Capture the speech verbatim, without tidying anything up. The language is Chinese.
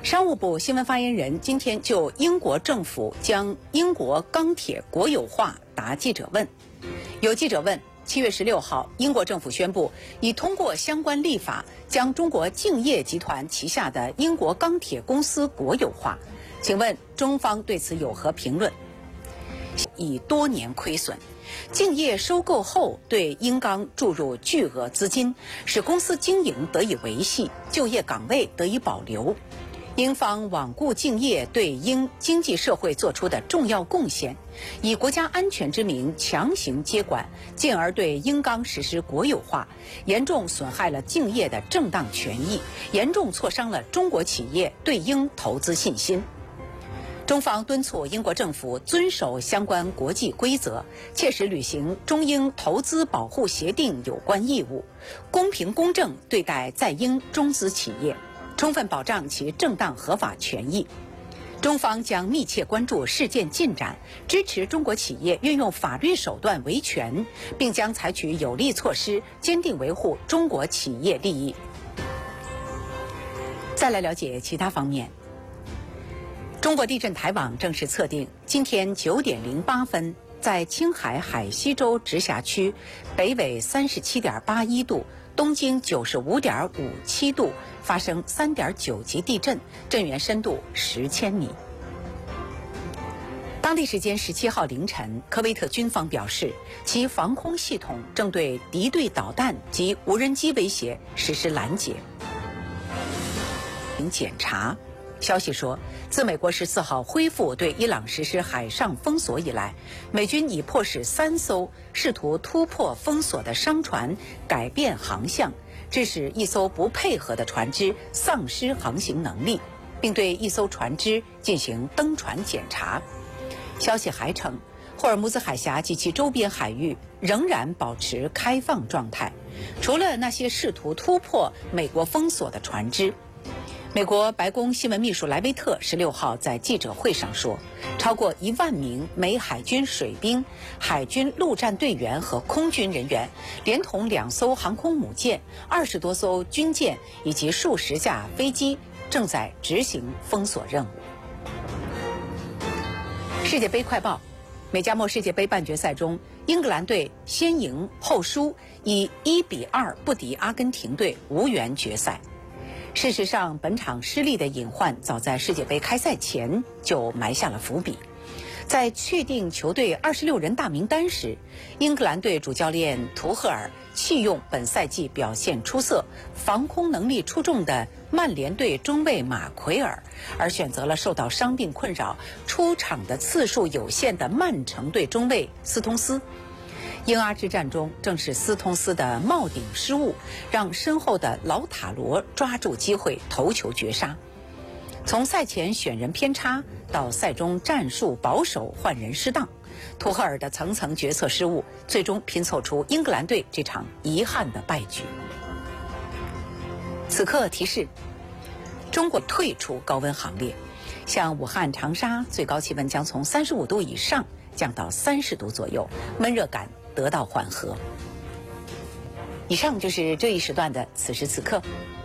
商务部新闻发言人今天就英国政府将英国钢铁国有化答记者问。有记者问，七月十六号，英国政府宣布已通过相关立法，将中国敬业集团旗下的英国钢铁公司国有化，请问中方对此有何评论？已多年亏损，敬业收购后对英钢注入巨额资金，使公司经营得以维系，就业岗位得以保留。英方罔顾敬业对英经济社会做出的重要贡献，以国家安全之名强行接管，进而对英钢实施国有化，严重损害了敬业的正当权益，严重挫伤了中国企业对英投资信心。中方敦促英国政府遵守相关国际规则，切实履行中英投资保护协定有关义务，公平公正对待在英中资企业，充分保障其正当合法权益。中方将密切关注事件进展，支持中国企业运用法律手段维权，并将采取有力措施，坚定维护中国企业利益。再来了解其他方面。中国地震台网正式测定，今天九点零八分，在青海海西州直辖区，北纬三十七点八一度，东经九十五点五七度，发生三点九级地震，震源深度十千米。当地时间十七号凌晨，科威特军方表示，其防空系统正对敌对导弹及无人机威胁实施拦截。检查。消息说，自美国十四号恢复对伊朗实施海上封锁以来，美军已迫使三艘试图突破封锁的商船改变航向，致使一艘不配合的船只丧失航行能力，并对一艘船只进行登船检查。消息还称，霍尔木兹海峡及其周边海域仍然保持开放状态，除了那些试图突破美国封锁的船只。美国白宫新闻秘书莱维特十六号在记者会上说，超过一万名美海军水兵、海军陆战队员和空军人员，连同两艘航空母舰、二十多艘军舰以及数十架飞机，正在执行封锁任务。世界杯快报：美加墨世界杯半决赛中，英格兰队先赢后输，以一比二不敌阿根廷队，无缘决赛。事实上，本场失利的隐患早在世界杯开赛前就埋下了伏笔。在确定球队二十六人大名单时，英格兰队主教练图赫尔弃用本赛季表现出色、防空能力出众的曼联队中卫马奎尔，而选择了受到伤病困扰、出场的次数有限的曼城队中卫斯通斯。英阿之战中，正是斯通斯的帽顶失误，让身后的老塔罗抓住机会头球绝杀。从赛前选人偏差到赛中战术保守换人失当，图赫尔的层层决策失误，最终拼凑出英格兰队这场遗憾的败局。此刻提示，中国退出高温行列，像武汉、长沙，最高气温将从三十五度以上降到三十度左右，闷热感得到缓和。以上就是这一时段的此时此刻。